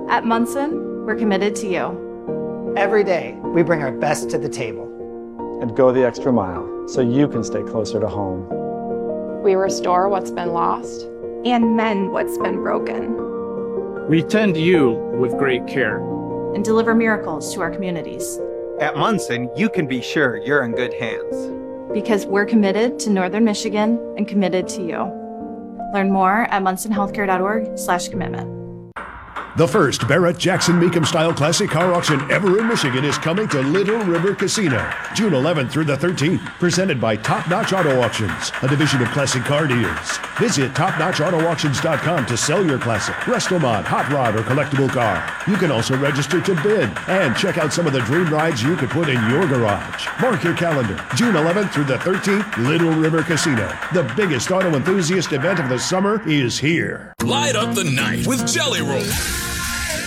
At Munson, we're committed to you. Every day, we bring our best to the table. And go the extra mile so you can stay closer to home. We restore what's been lost And mend what's been broken. We tend you with great care. And deliver miracles to our communities. At Munson, you can be sure you're in good hands. Because we're committed to Northern Michigan and committed to you. Learn more at munsonhealthcare.org/commitment. The first Barrett-Jackson Mecum-style classic car auction ever in Michigan is coming to Little River Casino, June 11th through the 13th, presented by Top Notch Auto Auctions, a division of Classic Car Deals. Visit topnotchautoauctions.com to sell your classic, resto mod, hot rod, or collectible car. You can also register to bid and check out some of the dream rides you could put in your garage. Mark your calendar, June 11th through the 13th, Little River Casino. The biggest auto enthusiast event of the summer is here. Light up the night with Jelly Roll.